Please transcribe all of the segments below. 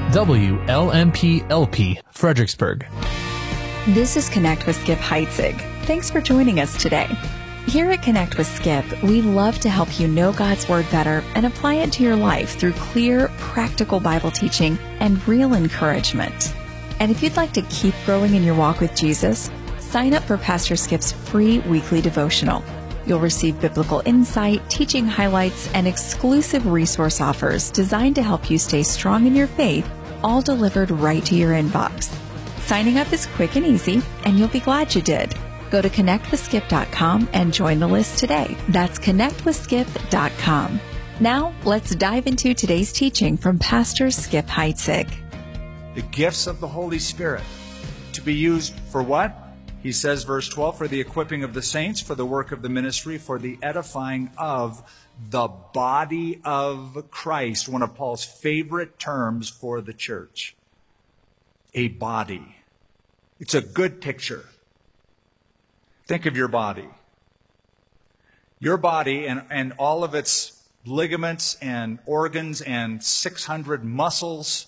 WLMP-LP, Fredericksburg. This is Connect with Skip Heitzig. Thanks for joining us today. Here at Connect with Skip, we love to help you know God's Word better and apply it to your life through clear, practical Bible teaching and real encouragement. And if you'd like to keep growing in your walk with Jesus, sign up for Pastor Skip's free weekly devotional. You'll receive biblical insight, teaching highlights, and exclusive resource offers designed to help you stay strong in your faith, all delivered right to your inbox. Signing up is quick and easy, and you'll be glad you did. Go to connectwithskip.com and join the list today. That's connectwithskip.com. Now, let's dive into today's teaching from Pastor Skip Heitzig. The gifts of the Holy Spirit to be used for what? He says, verse 12, for the equipping of the saints, for the work of the ministry, for the edifying of the body of Christ, one of Paul's favorite terms for the church. A body. It's a good picture. Think of your body. Your body and all of its ligaments and organs and 600 muscles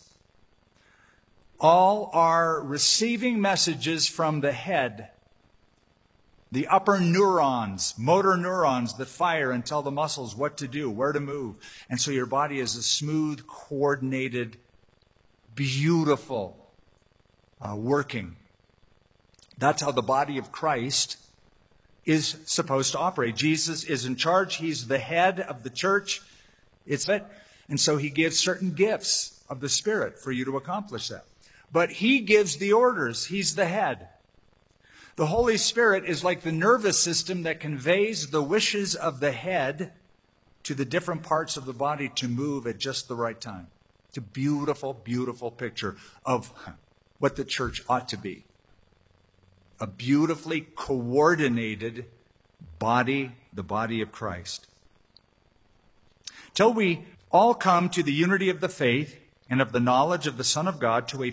all are receiving messages from the head, the upper neurons, motor neurons that fire and tell the muscles what to do, where to move. And so your body is a smooth, coordinated, beautiful working. That's how the body of Christ is supposed to operate. Jesus is in charge. He's the head of the church. It's it. And so he gives certain gifts of the Spirit for you to accomplish that. But he gives the orders. He's the head. The Holy Spirit is like the nervous system that conveys the wishes of the head to the different parts of the body to move at just the right time. It's a beautiful, beautiful picture of what the church ought to be. A beautifully coordinated body, the body of Christ. Till we all come to the unity of the faith and of the knowledge of the Son of God, to a